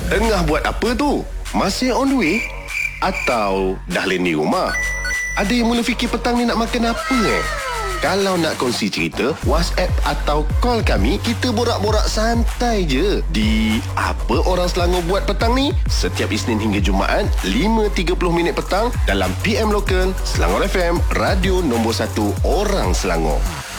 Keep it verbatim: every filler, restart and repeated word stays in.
Tengah buat apa tu? Masih on the way? Atau dah landing rumah? Ada yang mula fikir petang ni nak makan apa eh? Kalau nak kongsi cerita, WhatsApp atau call kami, kita borak-borak santai je. Di Apa Orang Selangor Buat Petang ni, setiap Isnin hingga Jumaat, lima tiga puluh minit petang dalam P M Local, Selangor F M, radio nombor satu orang Selangor.